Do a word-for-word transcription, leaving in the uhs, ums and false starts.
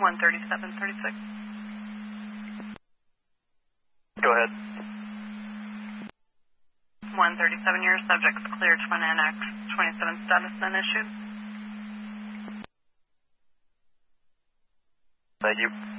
one thirty-seven thirty-six. Go ahead. one thirty-seven, your subject's clear, Twin N X twenty-seven status then issued. Thank you.